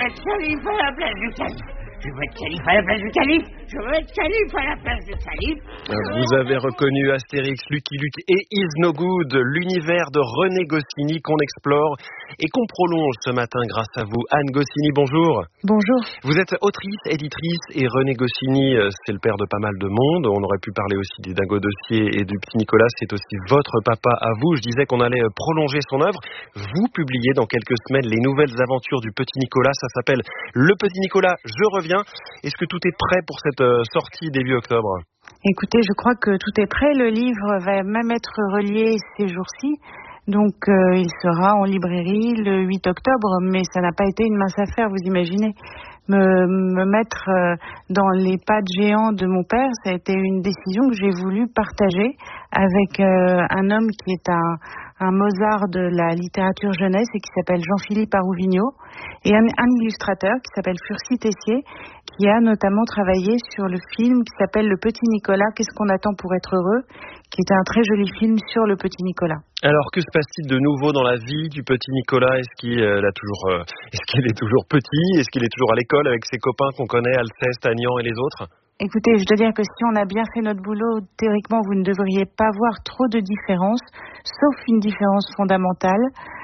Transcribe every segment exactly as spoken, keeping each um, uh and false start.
être calife à la place du calife. Je veux être calife à la place du calife. Je veux être calife à la place du calife. Vous avez reconnu Astérix, Lucky Luke et Is No Good, l'univers de René Goscinny qu'on explore et qu'on prolonge ce matin grâce à vous. Anne Goscinny, bonjour. Bonjour. Vous êtes autrice, éditrice et René Goscinny, c'est le père de pas mal de monde. On aurait pu parler aussi des Dingo Dossiers et du Petit Nicolas, c'est aussi votre papa à vous. Je disais qu'on allait prolonger son œuvre. Vous publiez dans quelques semaines les nouvelles aventures du Petit Nicolas. Ça s'appelle Le Petit Nicolas, je reviens. Est-ce que tout est prêt pour cette sortie début octobre ? Écoutez, je crois que tout est prêt. Le livre va même être relié ces jours-ci. Donc, euh, il sera en librairie le huit octobre. Mais ça n'a pas été une mince affaire, vous imaginez. Me, me mettre euh, dans les pas de géant de mon père, ça a été une décision que j'ai voulu partager avec euh, un homme qui est un, un Mozart de la littérature jeunesse et qui s'appelle Jean-Philippe Arouvigno, et un, un illustrateur qui s'appelle Furcy Tessier, qui a notamment travaillé sur le film qui s'appelle Le Petit Nicolas, qu'est-ce qu'on attend pour être heureux, qui est un très joli film sur le Petit Nicolas. Alors, que se passe-t-il de nouveau dans la vie du Petit Nicolas ? Est-ce qu'il, euh, a toujours, euh, est-ce qu'il est toujours petit ? Est-ce qu'il est toujours à l'école avec ses copains qu'on connaît, Alceste, Agnan et les autres ? Écoutez, je dois dire que si on a bien fait notre boulot, théoriquement, vous ne devriez pas voir trop de différence, sauf une différence fondamentale.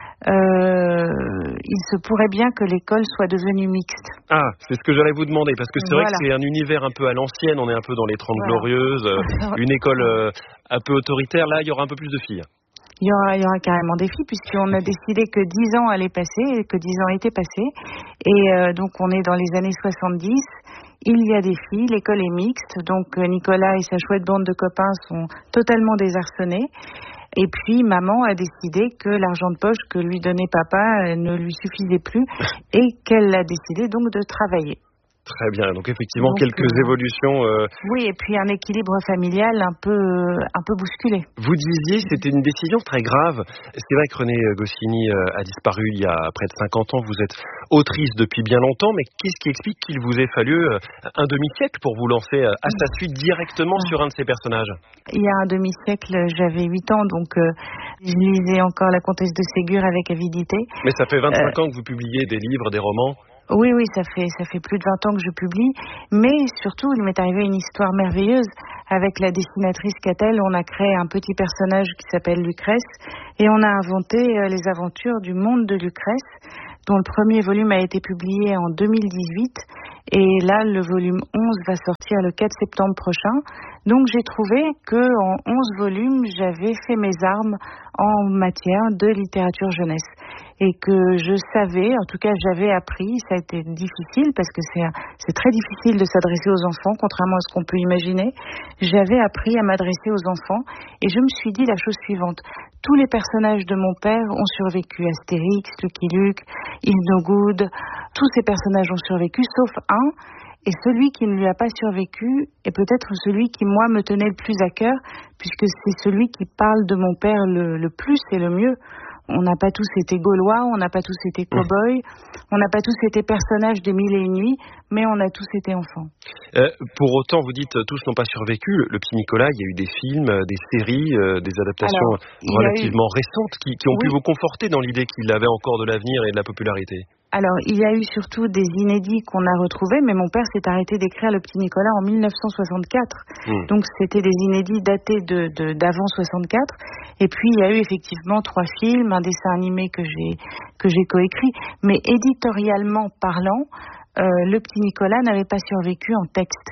Euh, il se pourrait bien que l'école soit devenue mixte. Ah, c'est ce que j'allais vous demander, parce que c'est voilà. vrai que c'est un univers un peu à l'ancienne, on est un peu dans les Trente voilà. Glorieuses, euh, une école euh, un peu autoritaire, là il y aura un peu plus de filles. Il y aura, il y aura carrément des filles, puisqu'on a décidé que dix ans allaient passer, et que dix ans étaient passés, et euh, donc on est dans les années soixante-dix. Il y a des filles, l'école est mixte, donc Nicolas et sa chouette bande de copains sont totalement désarçonnés. Et puis maman a décidé que l'argent de poche que lui donnait papa ne lui suffisait plus et qu'elle a décidé donc de travailler. Très bien, donc effectivement donc, quelques euh, évolutions. Euh... Oui, et puis un équilibre familial un peu, un peu bousculé. Vous disiez c'était une décision très grave. C'est vrai que René Goscinny a disparu il y a près de cinquante ans. Vous êtes autrice depuis bien longtemps, mais qu'est-ce qui explique qu'il vous ait fallu un demi-siècle pour vous lancer à sa suite directement ah. sur un de ces personnages ? Il y a un demi-siècle, j'avais huit ans, donc euh, je lisais encore La Comtesse de Ségur avec avidité. Mais ça fait vingt-cinq euh... ans que vous publiez des livres, des romans ? Oui, oui, ça fait ça fait plus de vingt ans que je publie, mais surtout, il m'est arrivé une histoire merveilleuse. Avec la dessinatrice Catel, on a créé un petit personnage qui s'appelle Lucrèce, et on a inventé les aventures du monde de Lucrèce, dont le premier volume a été publié en deux mille dix-huit, et là, le volume onze va sortir le quatre septembre prochain. Donc, j'ai trouvé qu'en onze volumes, j'avais fait mes armes en matière de littérature jeunesse. Et que je savais, en tout cas j'avais appris, ça a été difficile parce que c'est, c'est très difficile de s'adresser aux enfants, contrairement à ce qu'on peut imaginer. J'avais appris à m'adresser aux enfants et je me suis dit la chose suivante. Tous les personnages de mon père ont survécu. Astérix, Lucky Luke, Is No Good, tous ces personnages ont survécu sauf un. Et celui qui ne lui a pas survécu est peut-être celui qui, moi, me tenait le plus à cœur, puisque c'est celui qui parle de mon père le, le plus et le mieux. On n'a pas tous été Gaulois, on n'a pas tous été cow-boys, on n'a pas tous été personnages de Mille et une nuits, mais on a tous été enfants. Euh, pour autant, vous dites tous n'ont pas survécu. Le Petit Nicolas, il y a eu des films, des séries, euh, des adaptations Alors, relativement eu... récentes qui, qui ont oui. pu vous conforter dans l'idée qu'il avait encore de l'avenir et de la popularité. Alors, il y a eu surtout des inédits qu'on a retrouvés, mais mon père s'est arrêté d'écrire Le Petit Nicolas en mille neuf cent soixante-quatre. Mmh. Donc, c'était des inédits datés de, de, d'avant soixante-quatre. Et puis, il y a eu effectivement trois films, un dessin animé que j'ai, que j'ai coécrit. Mais éditorialement parlant, euh, Le Petit Nicolas n'avait pas survécu en texte.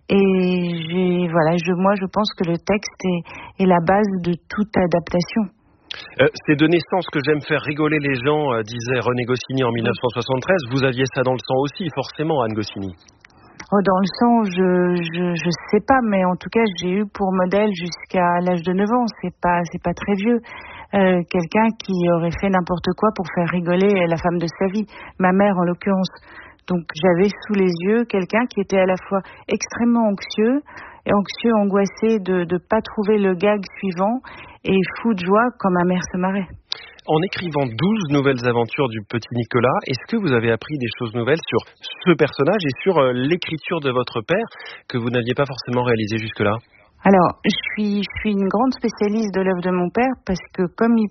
Et j'ai, voilà, je, moi, je pense que le texte est, est la base de toute adaptation. Euh, c'est de naissance que j'aime faire rigoler les gens, euh, disait René Goscinny en mille neuf cent soixante-treize. Vous aviez ça dans le sang aussi, forcément, Anne Goscinny. Oh, dans le sang, je, je je sais pas, mais en tout cas, j'ai eu pour modèle jusqu'à l'âge de neuf ans. C'est pas c'est pas très vieux. Euh, quelqu'un qui aurait fait n'importe quoi pour faire rigoler la femme de sa vie, ma mère en l'occurrence. Donc j'avais sous les yeux quelqu'un qui était à la fois extrêmement anxieux, et anxieux, angoissé de ne pas trouver le gag suivant, et fou de joie quand ma mère se marrait. En écrivant douze nouvelles aventures du Petit Nicolas, est-ce que vous avez appris des choses nouvelles sur ce personnage et sur euh, l'écriture de votre père que vous n'aviez pas forcément réalisé jusque-là ? Alors, je suis, je suis une grande spécialiste de l'œuvre de mon père parce que comme il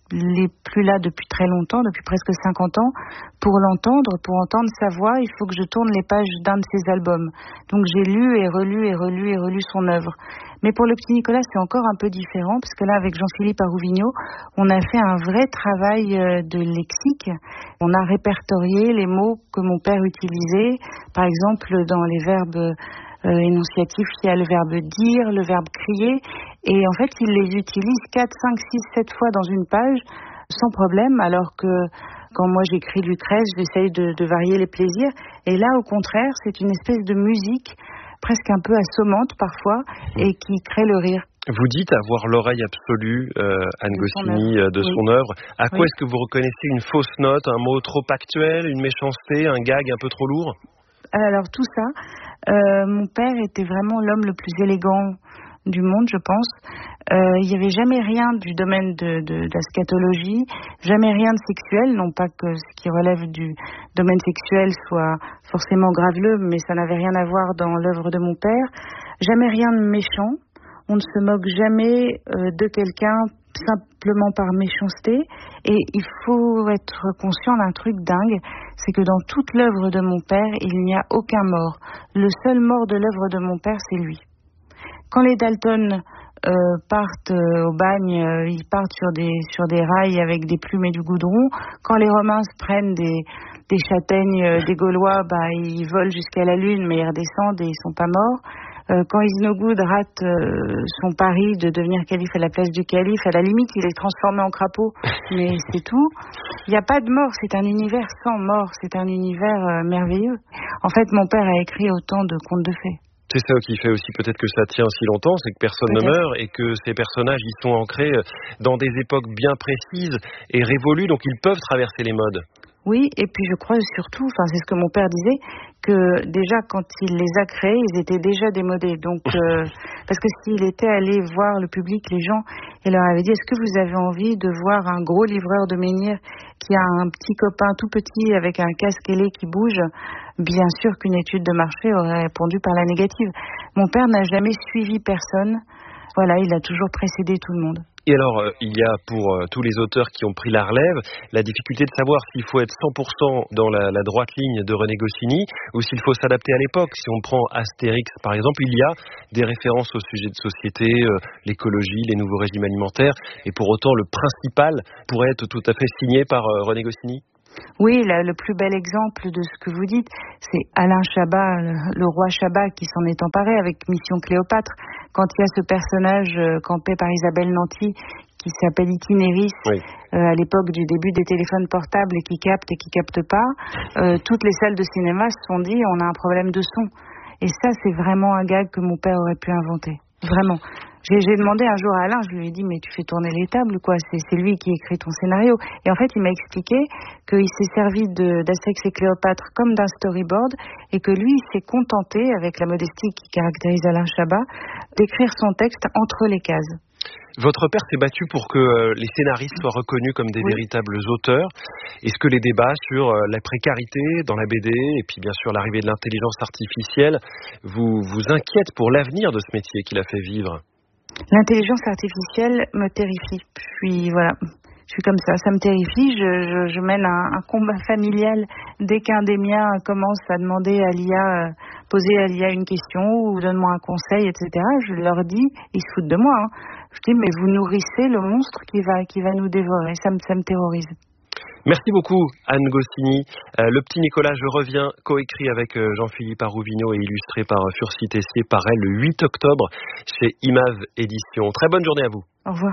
n'est plus là depuis très longtemps, depuis presque cinquante ans. Pour l'entendre, pour entendre sa voix, il faut que je tourne les pages d'un de ses albums. Donc j'ai lu et relu et relu et relu son œuvre. Mais pour le petit Nicolas, c'est encore un peu différent, parce que là, avec Jean-Philippe Arouvigno, on a fait un vrai travail de lexique. On a répertorié les mots que mon père utilisait. Par exemple, dans les verbes euh, énonciatifs, il y a le verbe dire, le verbe crier. Et en fait, il les utilise quatre, cinq, six, sept fois dans une page, sans problème, alors que quand moi j'écris Lucrèce, j'essaye de, de varier les plaisirs. Et là, au contraire, c'est une espèce de musique presque un peu assommante parfois, et qui crée le rire. Vous dites avoir l'oreille absolue, euh, Anne de Goscinny, son de son oui. œuvre. À quoi oui. est-ce que vous reconnaissez une fausse note, un mot trop actuel, une méchanceté, un gag un peu trop lourd ? Alors tout ça, euh, mon père était vraiment l'homme le plus élégant du monde, je pense. Euh, il n'y avait jamais rien du domaine de, de, de la scatologie, jamais rien de sexuel, non pas que ce qui relève du domaine sexuel soit forcément graveleux, mais ça n'avait rien à voir dans l'œuvre de mon père. Jamais rien de méchant. On ne se moque jamais euh, de quelqu'un simplement par méchanceté. Et il faut être conscient d'un truc dingue, c'est que dans toute l'œuvre de mon père, il n'y a aucun mort. Le seul mort de l'œuvre de mon père, c'est lui. Quand les Dalton euh, partent euh, au bagne, euh, ils partent sur des sur des rails avec des plumes et du goudron. Quand les Romains se prennent des des châtaignes euh, des Gaulois, bah ils volent jusqu'à la lune, mais ils redescendent et ils sont pas morts. Euh, quand Isnogoud rate euh, son pari de devenir calife à la place du calife, à la limite il est transformé en crapaud, mais c'est tout. Il n'y a pas de mort, c'est un univers sans mort, c'est un univers euh, merveilleux. En fait, mon père a écrit autant de contes de fées. C'est ça qui fait aussi peut-être que ça tient si longtemps, c'est que personne peut-être. ne meurt et que ces personnages y sont ancrés dans des époques bien précises et révolues, donc ils peuvent traverser les modes. Oui, et puis je crois surtout, enfin c'est ce que mon père disait, que déjà quand il les a créés, ils étaient déjà démodés. Donc euh, parce que s'il était allé voir le public, les gens, et leur avait dit est-ce que vous avez envie de voir un gros livreur de menhir qui a un petit copain tout petit avec un casque ailé qui bouge, bien sûr qu'une étude de marché aurait répondu par la négative. Mon père n'a jamais suivi personne. Voilà, il a toujours précédé tout le monde. Et alors, euh, il y a pour euh, tous les auteurs qui ont pris la relève, la difficulté de savoir s'il faut être cent pour cent dans la, la droite ligne de René Goscinny ou s'il faut s'adapter à l'époque. Si on prend Astérix, par exemple, il y a des références au sujet de société, euh, l'écologie, les nouveaux régimes alimentaires, et pour autant, le principal pourrait être tout à fait signé par euh, René Goscinny. Oui, là, le plus bel exemple de ce que vous dites, c'est Alain Chabat, le, le roi Chabat, qui s'en est emparé avec Mission Cléopâtre. Quand il y a ce personnage euh, campé par Isabelle Nanty, qui s'appelle Itinéris, oui. euh, à l'époque du début des téléphones portables, et qui capte et qui capte pas, euh, toutes les salles de cinéma se sont dit, on a un problème de son. Et ça, c'est vraiment un gag que mon père aurait pu inventer. Vraiment. J'ai, j'ai demandé un jour à Alain, je lui ai dit, mais tu fais tourner les tables, quoi, c'est, c'est lui qui écrit ton scénario. Et en fait, il m'a expliqué qu'il s'est servi de, d'Astérix et Cléopâtre comme d'un storyboard, et que lui, il s'est contenté, avec la modestie qui caractérise Alain Chabat, d'écrire son texte entre les cases. Votre père s'est battu pour que euh, les scénaristes soient reconnus comme des oui. véritables auteurs. Est-ce que les débats sur euh, la précarité dans la B D et puis bien sûr l'arrivée de l'intelligence artificielle vous, vous inquiètent pour l'avenir de ce métier qu'il a fait vivre ? L'intelligence artificielle me terrifie. Je suis, voilà, je suis comme ça, ça me terrifie. Je, je, je mène un, un combat familial dès qu'un des miens commence à demander à l'I A, euh, poser à l'I A une question ou donne-moi un conseil, et cetera. Je leur dis, ils se foutent de moi. Hein. Je dis, mais vous nourrissez le monstre qui va, qui va nous dévorer. Ça me, ça me terrorise. Merci beaucoup Anne Goscinny. Euh, le petit Nicolas, je reviens, coécrit avec euh, Jean-Philippe Arouvigno et illustré par euh, Furcy Tessier, paraît le huit octobre chez Imave Éditions. Très bonne journée à vous. Au revoir.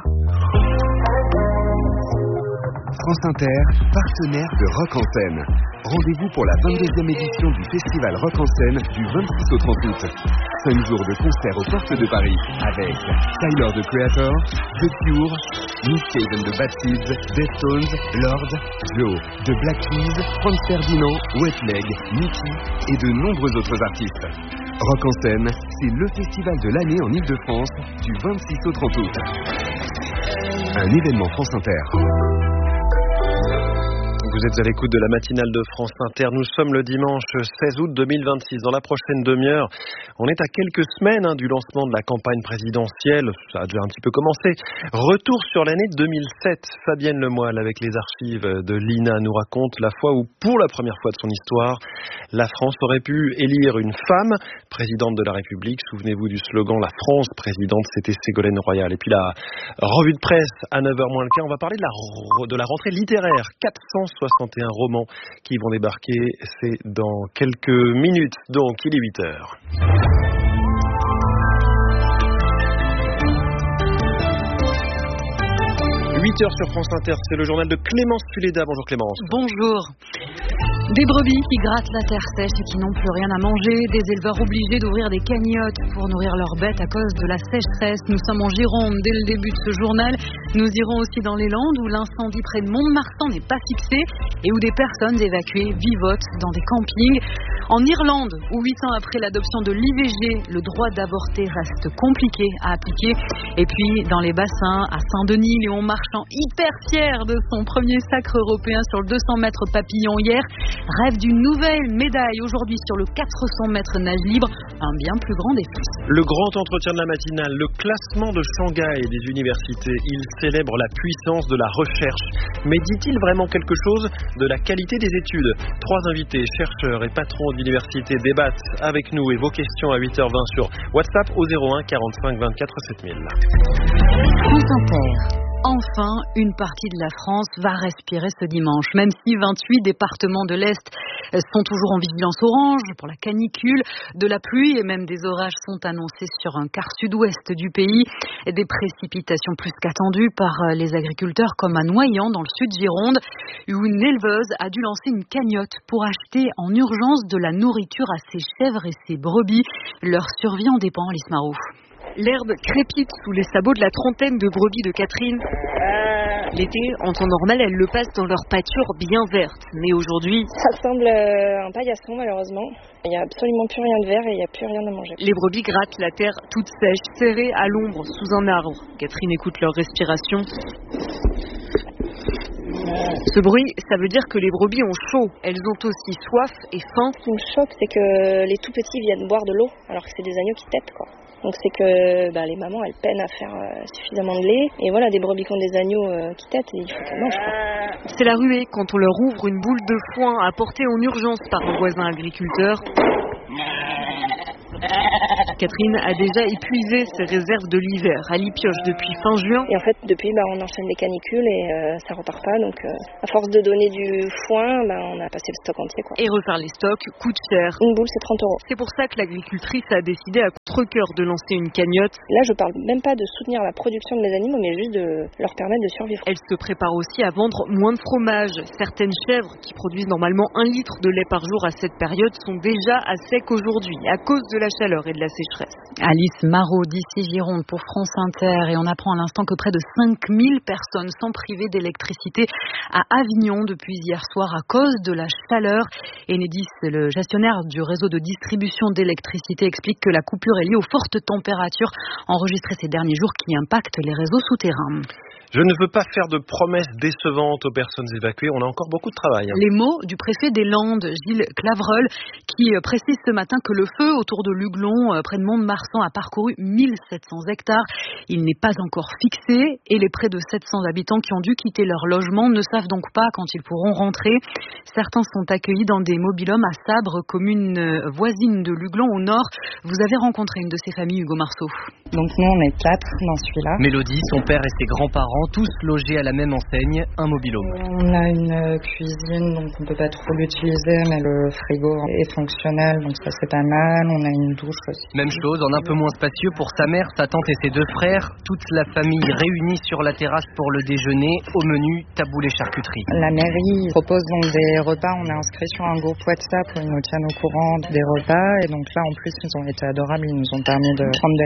France Inter, partenaire de Rock en Scène. Rendez-vous pour la vingt-deuxième édition du Festival Rock en Scène du vingt-six au trente août. cinq jours de concerts aux portes de Paris avec Tyler, the Creator, The Cure, Nick Cave and the Bad Seeds, Deftones, Lorde, Joe, The Black Keys, Franz Ferdinand, Wet Leg, Nicky et de nombreux autres artistes. Rock en Scène, c'est le festival de l'année en Ile-de-France du vingt-six au trente août. Un événement France Inter. Vous êtes à l'écoute de la matinale de France Inter. Nous sommes le dimanche seize août deux mille vingt-six. Dans la prochaine demi-heure, on est à quelques semaines hein, du lancement de la campagne présidentielle. Ça a déjà un petit peu commencé. Retour sur l'année deux mille sept. Fabienne Lemoyle, avec les archives de l'I N A, nous raconte la fois où, pour la première fois de son histoire, la France aurait pu élire une femme présidente de la République. Souvenez-vous du slogan « La France présidente », c'était Ségolène Royal. Et puis la revue de presse à neuf heures moins le quart, on va parler de la, de la rentrée littéraire. quatre cent soixante et un romans qui vont débarquer, c'est dans quelques minutes. Donc, il est huit heures. huit heures sur France Inter, c'est le journal de Clémence Fuleda. Bonjour Clémence. Bonjour. Des brebis qui grattent la terre sèche et qui n'ont plus rien à manger, des éleveurs obligés d'ouvrir des cagnottes pour nourrir leurs bêtes à cause de la sécheresse. Nous sommes en Gironde dès le début de ce journal. Nous irons aussi dans les Landes où l'incendie près de Mont-de-Marsan n'est pas fixé et où des personnes évacuées vivotent dans des campings. En Irlande, où huit ans après l'adoption de l'I V G, le droit d'avorter reste compliqué à appliquer. Et puis dans les bassins, à Saint-Denis, Léon Marchand, hyper fier de son premier sacre européen sur le deux cents mètres papillon hier, rêve d'une nouvelle médaille aujourd'hui sur le quatre cents mètres nage libre, un bien plus grand défi. Le grand entretien de la matinale, le classement de Shanghai des universités, il célèbre la puissance de la recherche. Mais dit-il vraiment quelque chose de la qualité des études? Trois invités, chercheurs et patrons d'université débattent avec nous et vos questions à huit heures vingt sur WhatsApp au zéro un quarante-cinq vingt-quatre sept mille. France Inter. Enfin, une partie de la France va respirer ce dimanche, même si vingt-huit départements de l'Est sont toujours en vigilance orange pour la canicule. De la pluie et même des orages sont annoncés sur un quart sud-ouest du pays. Des précipitations plus qu'attendues par les agriculteurs comme à Noyant dans le sud Gironde, où une éleveuse a dû lancer une cagnotte pour acheter en urgence de la nourriture à ses chèvres et ses brebis. Leur survie en dépend, Alice Marot. L'herbe crépite sous les sabots de la trentaine de brebis de Catherine. L'été, en temps normal, elles le passent dans leur pâture bien verte. Mais aujourd'hui... Ça ressemble à un paillasson, malheureusement. Il n'y a absolument plus rien de vert et il n'y a plus rien à manger. Les brebis grattent la terre toute sèche, serrée à l'ombre, sous un arbre. Catherine écoute leur respiration. Ce bruit, ça veut dire que les brebis ont chaud. Elles ont aussi soif et faim. Ce qui me choque, c'est que les tout petits viennent boire de l'eau, alors que c'est des agneaux qui tètent, quoi. Donc c'est que bah, les mamans, elles peinent à faire euh, suffisamment de lait. Et voilà, des brebis qui ont des agneaux euh, qui tètent, et il faut qu'elles mangent, quoi. C'est la ruée quand on leur ouvre une boule de foin apportée en urgence par un voisin agriculteur. Catherine a déjà épuisé ses réserves de l'hiver. Elle y pioche depuis fin juin. Et en fait, depuis, bah, on enchaîne les canicules et euh, ça repart pas. Donc, euh, à force de donner du foin, bah, on a passé le stock entier, quoi. Et refaire les stocks coûte cher. Une boule, c'est trente euros. C'est pour ça que l'agricultrice a décidé à contre-cœur de lancer une cagnotte. Là, je parle même pas de soutenir la production de mes animaux, mais juste de leur permettre de survivre. Elle se prépare aussi à vendre moins de fromage. Certaines chèvres, qui produisent normalement un litre de lait par jour à cette période, sont déjà à sec aujourd'hui, à cause de la chaleur et de la sécheresse. Alice Marot d'ici Gironde pour France Inter, et on apprend à l'instant que près de cinq mille personnes sont privées d'électricité à Avignon depuis hier soir à cause de la chaleur. Enedis, le gestionnaire du réseau de distribution d'électricité, explique que la coupure est liée aux fortes températures enregistrées ces derniers jours qui impactent les réseaux souterrains. Je ne veux pas faire de promesses décevantes aux personnes évacuées. On a encore beaucoup de travail. Les mots du préfet des Landes, Gilles Clavreul, qui précise ce matin que le feu autour de Luglon, près de Mont-de-Marsan, a parcouru mille sept cents hectares. Il n'est pas encore fixé et les près de sept cents habitants qui ont dû quitter leur logement ne savent donc pas quand ils pourront rentrer. Certains sont accueillis dans des mobil-homes à Sabre, commune voisine de Luglon au nord. Vous avez rencontré une de ces familles, Hugo Marceau. Donc nous, on est quatre dans celui-là. Mélodie, son père et ses grands-parents, tous logés à la même enseigne, un mobil-home. On a une cuisine, donc on peut pas trop l'utiliser, mais le frigo est fonctionnel, donc ça c'est pas mal. On a une douche aussi. Même chose, en un peu moins spacieux pour sa mère, sa tante et ses deux frères. Toute la famille réunie sur la terrasse pour le déjeuner. Au menu, taboulé charcuterie. La mairie propose donc des repas. On est inscrit sur un groupe WhatsApp où ils nous tiennent au courant des repas. Et donc là, en plus, ils ont été adorables. Ils nous ont permis de prendre de la vaisselle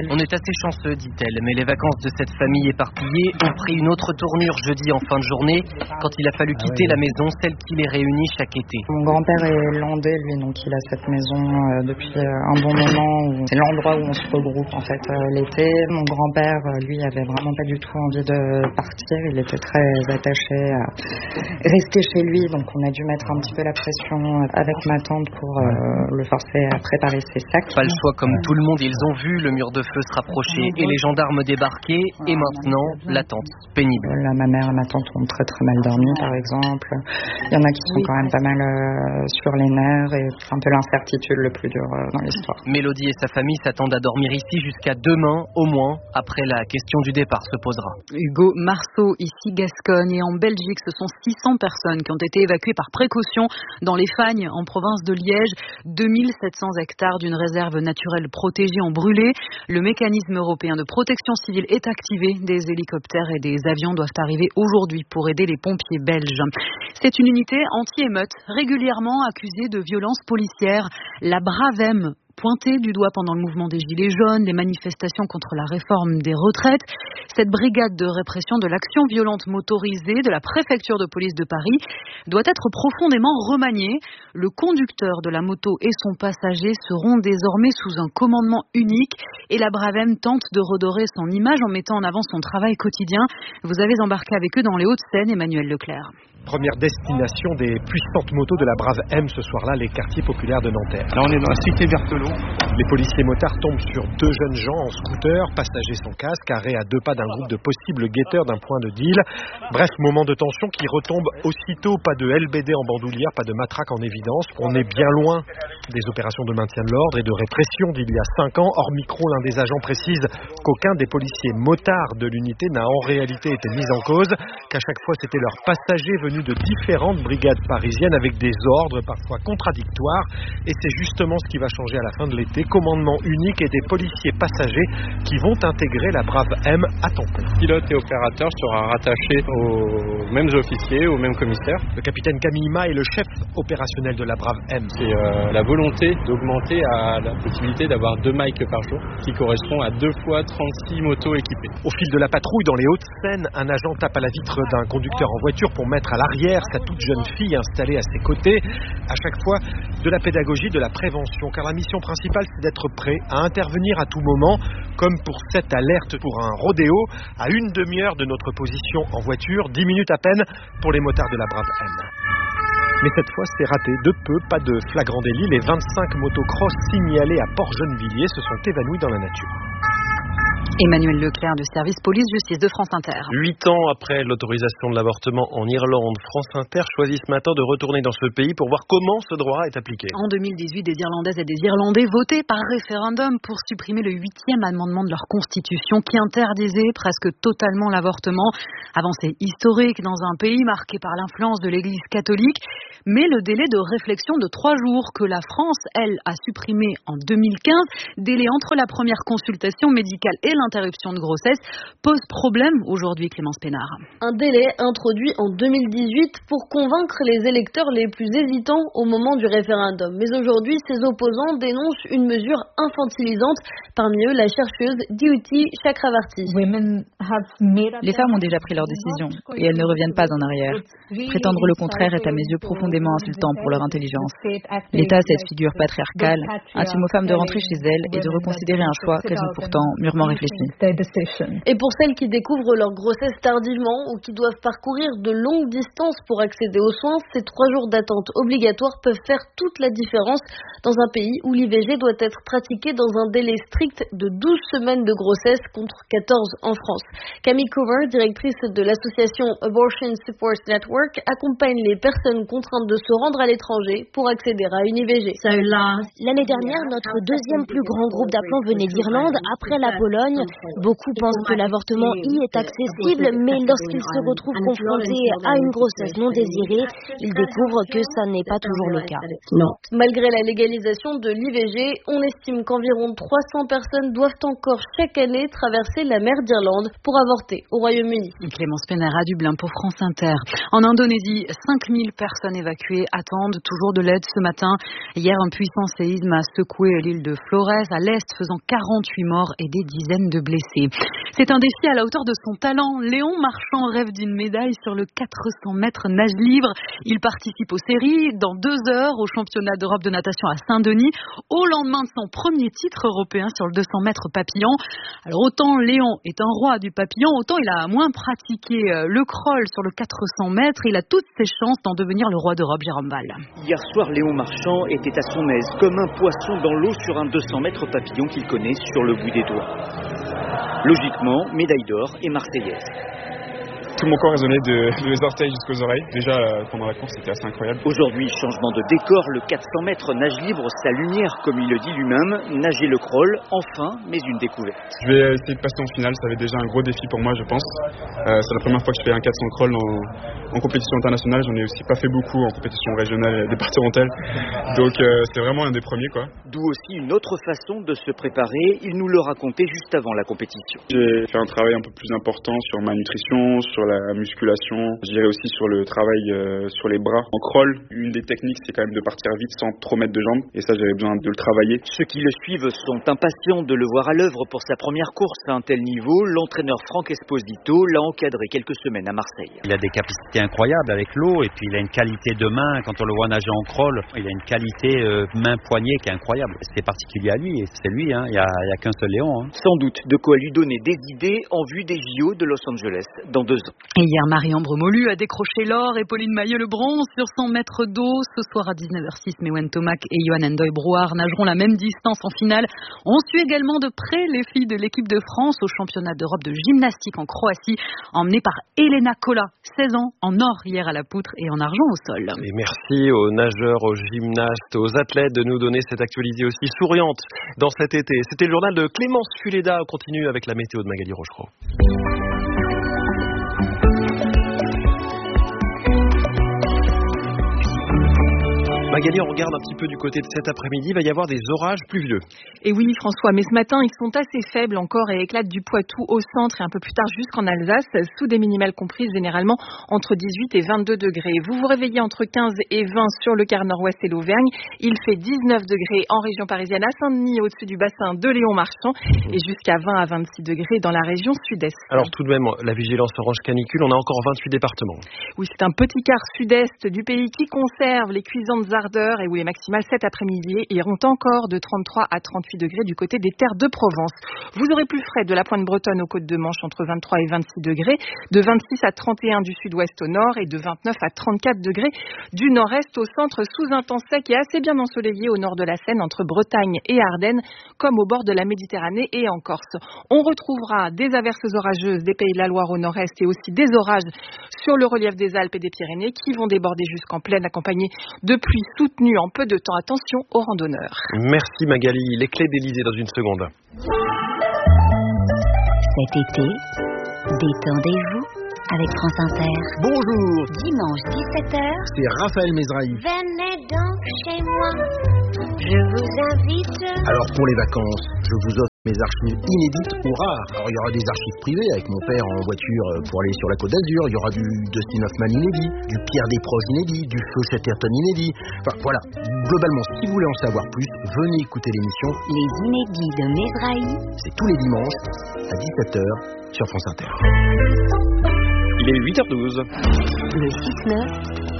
On est assez chanceux, dit-elle, mais les vacances de cette famille éparpillée ont pris une autre tournure jeudi en fin de journée, quand il a fallu quitter la maison, celle qui les réunit chaque été. Mon grand-père est landais, lui, donc il a cette maison euh, depuis un bon moment. Où c'est l'endroit où on se regroupe en fait euh, l'été. Mon grand-père, lui, avait vraiment pas du tout envie de partir. Il était très attaché à rester chez lui, donc on a dû mettre un petit peu la pression avec ma tante pour euh, le forcer à préparer ses sacs. Pas le choix comme tout le monde, ils ont vu le mur de feu se rapprocher et les gendarmes débarquer, et maintenant l'attente pénible. Là, ma mère et ma tante ont très très mal dormi, par exemple. Il y en a qui sont quand même pas mal euh, sur les nerfs, et c'est un peu l'incertitude le plus dur euh, dans l'histoire. Mélodie et sa famille s'attendent à dormir ici jusqu'à demain au moins, après la question du départ se posera. Hugo Marceau, ici Gascogne, et en Belgique, ce sont six cents personnes qui ont été évacuées par précaution dans les Fagnes, en province de Liège. deux mille sept cents hectares d'une réserve naturelle protégée ont brûlé. Le mécanisme européen de protection civile est activé. Des hélicoptères et des avions doivent arriver aujourd'hui pour aider les pompiers belges. C'est une unité anti-émeute régulièrement accusée de violences policières. La Bravem, pointée du doigt pendant le mouvement des Gilets jaunes, les manifestations contre la réforme des retraites. Cette brigade de répression de l'action violente motorisée de la préfecture de police de Paris doit être profondément remaniée. Le conducteur de la moto et son passager seront désormais sous un commandement unique, et la Bravem tente de redorer son image en mettant en avant son travail quotidien. Vous avez embarqué avec eux dans les Hauts-de-Seine, Emmanuel Leclerc. Première destination des puissantes motos de la Brave M ce soir-là, les quartiers populaires de Nanterre. Là, on est dans la cité Berthelot. Les policiers motards tombent sur deux jeunes gens en scooter, passagers sans casque, arrêts à deux pas d'un groupe de possibles guetteurs d'un point de deal. Bref, moment de tension qui retombe aussitôt. Pas de L B D en bandoulière, pas de matraque en évidence. On est bien loin des opérations de maintien de l'ordre et de répression d'il y a cinq ans. Hors micro, l'un des agents précise qu'aucun des policiers motards de l'unité n'a en réalité été mis en cause, qu'à chaque fois c'était leurs passagers venus de différentes brigades parisiennes avec des ordres parfois contradictoires, et c'est justement ce qui va changer à la fin de l'été. Commandement unique et des policiers passagers qui vont intégrer la Brave M à temps plein. Pilote et opérateur sera rattaché aux mêmes officiers, aux mêmes commissaires. Le capitaine Camille Ma est le chef opérationnel de la Brave M. C'est euh, la volonté d'augmenter à la possibilité d'avoir deux mics par jour, qui correspond à deux fois trente-six motos équipées. Au fil de la patrouille dans les Hauts-de-Seine, un agent tape à la vitre d'un conducteur en voiture pour mettre à l'arrière sa toute jeune fille installée à ses côtés. À chaque fois, de la pédagogie, de la prévention, car la mission principale, c'est d'être prêt à intervenir à tout moment, comme pour cette alerte pour un rodéo, à une demi-heure de notre position en voiture, dix minutes à peine pour les motards de la Brave M. Mais cette fois, c'est raté. De peu, pas de flagrant délit. Les vingt-cinq motocross signalés à Port-Gennevilliers se sont évanouis dans la nature. Emmanuel Leclerc du service police-justice de France Inter. Huit ans après l'autorisation de l'avortement en Irlande, France Inter choisit ce matin de retourner dans ce pays pour voir comment ce droit est appliqué. En deux mille dix-huit, des Irlandaises et des Irlandais votaient par référendum pour supprimer le huitième amendement de leur constitution qui interdisait presque totalement l'avortement. Avancée historique dans un pays marqué par l'influence de l'Église catholique, mais le délai de réflexion de trois jours que la France, elle, a supprimé en deux mille quinze, délai entre la première consultation médicale et l'interruption de grossesse, pose problème aujourd'hui, Clémence Pénard. Un délai introduit en deux mille dix-huit pour convaincre les électeurs les plus hésitants au moment du référendum. Mais aujourd'hui, ces opposants dénoncent une mesure infantilisante. Parmi eux, la chercheuse Diyuti Chakravarti. Les femmes ont déjà pris leur décision et elles ne reviennent pas en arrière. Prétendre le contraire est à mes yeux profondément insultant pour leur intelligence. L'État a cette figure patriarcale, intime aux femmes de rentrer chez elles et de reconsidérer un choix qu'elles ont pourtant mûrement réfléchi. Et pour celles qui découvrent leur grossesse tardivement ou qui doivent parcourir de longues distances pour accéder aux soins, ces trois jours d'attente obligatoires peuvent faire toute la différence dans un pays où l'I V G doit être pratiqué dans un délai strict de douze semaines de grossesse contre quatorze en France. Camille Cover, directrice de l'association Abortion Support Network, accompagne les personnes contraintes de se rendre à l'étranger pour accéder à une I V G. L'année dernière, notre deuxième plus grand groupe d'appelants venait d'Irlande, après la Pologne Bretagne. Beaucoup pensent que l'avortement y est accessible, mais lorsqu'ils se retrouvent confrontés à une grossesse non désirée, ils découvrent que ça n'est pas toujours le cas. Non. Malgré la légalisation de l'I V G, on estime qu'environ trois cents personnes doivent encore chaque année traverser la mer d'Irlande pour avorter au Royaume-Uni. Clémence Pénard à Dublin pour France Inter. En Indonésie, cinq mille personnes évacuées attendent toujours de l'aide ce matin. Hier, un puissant séisme a secoué l'île de Flores à l'est, faisant quarante-huit morts et des dizaines de blessés. C'est un défi à la hauteur de son talent. Léon Marchand rêve d'une médaille sur le quatre cents mètres nage libre. Il participe aux séries dans deux heures au championnat d'Europe de natation à Saint-Denis, au lendemain de son premier titre européen sur le deux cents mètres papillon. Alors autant Léon est un roi du papillon, autant il a moins pratiqué le crawl sur le quatre cents mètres. Il a toutes ses chances d'en devenir le roi d'Europe, Jérôme Val. Hier soir, Léon Marchand était à son aise, comme un poisson dans l'eau sur un deux cents mètres papillon qu'il connaît sur le bout des doigts. Logiquement, médaille d'or et marseillaise. Tout mon corps résonnait de, de les orteils jusqu'aux oreilles. Déjà, euh, pendant la course, c'était assez incroyable. Aujourd'hui, changement de décor, le quatre cents mètres nage libre, sa lumière, comme il le dit lui-même, nager le crawl, enfin, mais une découverte. Je vais essayer de passer en finale, ça va être déjà un gros défi pour moi, je pense. Euh, c'est la première fois que je fais un quatre cents crawl en, en compétition internationale. J'en ai aussi pas fait beaucoup en compétition régionale et départementale. Donc, euh, c'est vraiment un des premiers, quoi. D'où aussi une autre façon de se préparer. Il nous le racontait juste avant la compétition. J'ai fait un travail un peu plus important sur ma nutrition, sur la musculation, je dirais aussi sur le travail euh, sur les bras. En crawl, une des techniques, c'est quand même de partir vite sans trop mettre de jambes, et ça j'avais besoin de le travailler. Ceux qui le suivent sont impatients de le voir à l'œuvre pour sa première course à un tel niveau. L'entraîneur Franck Esposito l'a encadré quelques semaines à Marseille. Il a des capacités incroyables avec l'eau, et puis il a une qualité de main. Quand on le voit nager en crawl, il a une qualité euh, main-poignée qui est incroyable. C'est particulier à lui, et c'est lui, hein. Il n'y a, a qu'un seul Léon. Hein. Sans doute de quoi lui donner des idées en vue des J O de Los Angeles dans deux ans. Et hier, Marie-Ambre Molu a décroché l'or et Pauline Maillot le bronze sur cent mètres d'eau. Ce soir à dix-neuf heures six, Mewen Tomac et Johan Endoy Brouard nageront la même distance en finale. On suit également de près les filles de l'équipe de France au championnat d'Europe de gymnastique en Croatie, emmenées par Elena Kola, seize ans, en or hier à la poutre et en argent au sol. Et merci aux nageurs, aux gymnastes, aux athlètes de nous donner cette actualité aussi souriante dans cet été. C'était le journal de Clémence Fuleda. On continue avec la météo de Magali Rochereau. Magali, on regarde un petit peu du côté de cet après-midi, il va y avoir des orages pluvieux. Et oui François, mais ce matin ils sont assez faibles encore et éclatent du Poitou au centre et un peu plus tard jusqu'en Alsace, sous des minimales comprises généralement entre dix-huit et vingt-deux degrés. Vous vous réveillez entre quinze et vingt sur le quart nord-ouest et l'Auvergne. Il fait dix-neuf degrés en région parisienne à Saint-Denis au-dessus du bassin de Léon Marchand et jusqu'à vingt à vingt-six degrés dans la région sud-est. Alors tout de même, la vigilance orange canicule, on a encore vingt-huit départements. Oui, c'est un petit quart sud-est du pays qui conserve les cuisantes ardeurs et où les maximales cet après-midi iront encore de trente-trois à trente-huit degrés du côté des terres de Provence. Vous aurez plus frais de la pointe bretonne aux côtes de Manche entre vingt-trois et vingt-six degrés, de vingt-six à trente et un du sud-ouest au nord et de vingt-neuf à trente-quatre degrés du nord-est au centre sous un temps sec et assez bien ensoleillé au nord de la Seine entre Bretagne et Ardennes comme au bord de la Méditerranée et en Corse. On retrouvera des averses orageuses des Pays de la Loire au nord-est et aussi des orages sur le relief des Alpes et des Pyrénées qui vont déborder jusqu'en plaine accompagnés de pluies soutenues en peu de temps. Attention aux randonneurs. Merci Magali. Les clés d'Élysée dans une seconde. Cet été, détendez-vous avec France Inter. Bonjour. Dimanche dix-sept heures. C'est Raphaël Mesrahi. Venez donc chez moi. Je vous invite. Alors pour les vacances, je vous offre mes archives inédites ou rares. Alors il y aura des archives privées avec mon père en voiture pour aller sur la Côte d'Azur. Il y aura du Dustin Hoffman inédit, du Pierre Desproges inédit, du Feu Chatterton inédit. Enfin voilà, globalement, si vous voulez en savoir plus, venez écouter l'émission Les inédits de Mesrahi. C'est tous les dimanches à dix-sept heures sur France Inter. Il est huit heures douze. Le six neuf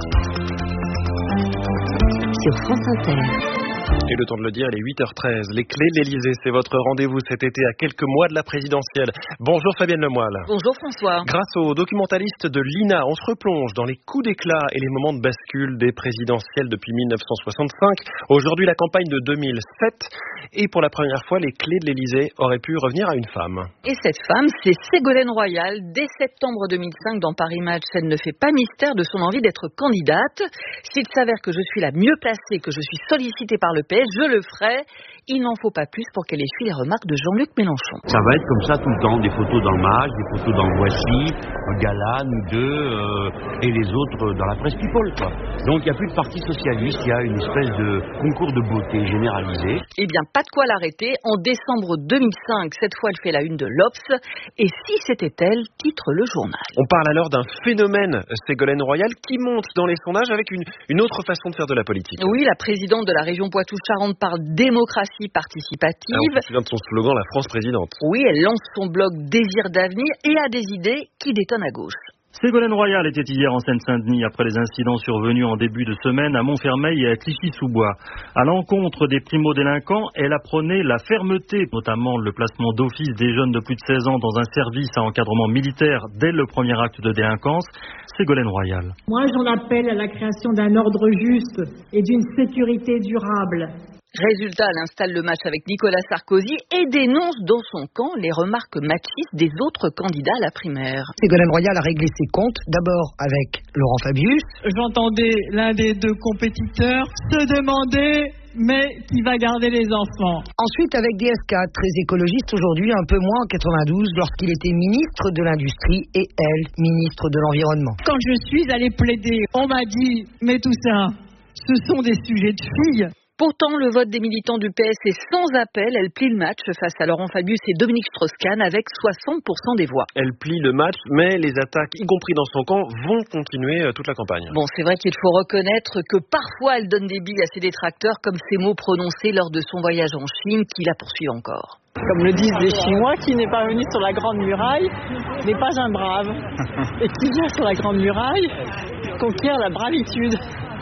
sur France Inter. Et le temps de le dire, il est huit heures treize. Les clés de l'Élysée, c'est votre rendez-vous cet été à quelques mois de la présidentielle. Bonjour Fabienne Lemoyle. Bonjour François. Grâce aux documentalistes de l'I N A, on se replonge dans les coups d'éclat et les moments de bascule des présidentielles depuis mille neuf cent soixante-cinq. Aujourd'hui, la campagne de deux mille sept. Et pour la première fois, les clés de l'Élysée auraient pu revenir à une femme. Et cette femme, c'est Ségolène Royal. Dès septembre deux mille cinq, dans Paris Match, elle ne fait pas mystère de son envie d'être candidate. S'il s'avère que je suis la mieux placée, que je suis sollicitée par le le P S, je le ferai. Il n'en faut pas plus pour qu'elle essuie les remarques de Jean-Luc Mélenchon. Ça va être comme ça tout le temps, des photos dans le Match, des photos dans le Voici, Gala, nous deux, euh, et les autres dans la presse people, quoi. Donc il n'y a plus de parti socialiste, il y a une espèce de concours de beauté généralisé. Eh bien, pas de quoi l'arrêter. En décembre deux mille cinq, cette fois, elle fait la une de l'Obs. Et si c'était elle, titre le journal. On parle alors d'un phénomène, Ségolène Royal, qui monte dans les sondages avec une, une autre façon de faire de la politique. Oui, la présidente de la région Poitou-Charentes parle démocratie participative. Alors, on se souvient de son slogan, la France présidente. Oui, elle lance son blog Désir d'avenir et a des idées qui détonnent à gauche. Ségolène Royal était hier en Seine-Saint-Denis après les incidents survenus en début de semaine à Montfermeil et à Clichy-sous-Bois. À l'encontre des primo-délinquants, elle apprenait la fermeté, notamment le placement d'office des jeunes de plus de seize ans dans un service à encadrement militaire dès le premier acte de délinquance. Ségolène Royal. Moi, j'en appelle à la création d'un ordre juste et d'une sécurité durable. Résultat, elle installe le match avec Nicolas Sarkozy et dénonce dans son camp les remarques machistes des autres candidats à la primaire. Ségolène Royal a réglé ses comptes, d'abord avec Laurent Fabius. J'entendais l'un des deux compétiteurs se demander mais qui va garder les enfants. Ensuite avec D S K, très écologiste aujourd'hui, un peu moins en quatre-vingt-douze lorsqu'il était ministre de l'Industrie et elle, ministre de l'Environnement. Quand je suis allée plaider, on m'a dit mais tout ça, ce sont des sujets de filles. Pourtant, le vote des militants du P S est sans appel. Elle plie le match face à Laurent Fabius et Dominique Strauss-Kahn avec soixante pour cent des voix. Elle plie le match, mais les attaques, y compris dans son camp, vont continuer toute la campagne. Bon, c'est vrai qu'il faut reconnaître que parfois elle donne des billes à ses détracteurs, comme ces mots prononcés lors de son voyage en Chine, qui la poursuivent encore. Comme le disent les Chinois, qui n'est pas venu sur la Grande Muraille n'est pas un brave. Et qui vient sur la Grande Muraille conquiert la bravitude.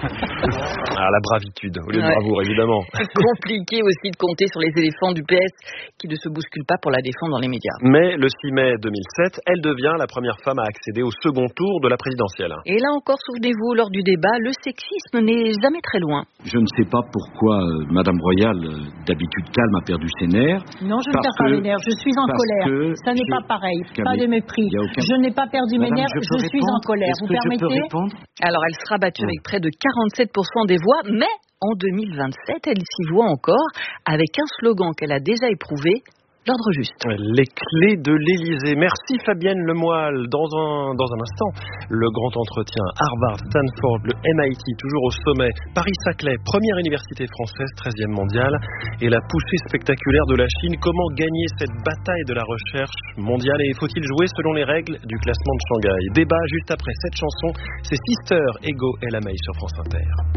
Ah, la bravitude, au lieu de ouais. bravoure, évidemment. Compliqué aussi de compter sur les éléphants du P S qui ne se bousculent pas pour la défendre dans les médias. Mais le six mai deux mille sept, elle devient la première femme à accéder au second tour de la présidentielle. Et là encore, souvenez-vous, lors du débat, le sexisme n'est jamais très loin. Je ne sais pas pourquoi euh, Madame Royal, euh, d'habitude calme, a perdu ses nerfs. Non, je ne perds pas mes nerfs, je suis en colère. Ça n'est pas pareil, pas de mépris. Aucun... Je n'ai pas perdu Madame, mes nerfs, je, je suis en colère. Vous permettez ? Alors, elle sera battue oui. avec près de quarante-sept pour cent des voix, mais en deux mille vingt-sept, elle s'y voit encore avec un slogan qu'elle a déjà éprouvé, l'ordre juste. Les clés de l'Élysée. Merci Fabienne Lemoyle. Dans un, dans un instant, le grand entretien Harvard, Stanford, le M I T, toujours au sommet. Paris-Saclay, première université française, treizième mondiale. Et la poussée spectaculaire de la Chine. Comment gagner cette bataille de la recherche mondiale? Et faut-il jouer selon les règles du classement de Shanghai? Débat juste après cette chanson. C'est Sister, Ego et La Maille sur France Inter.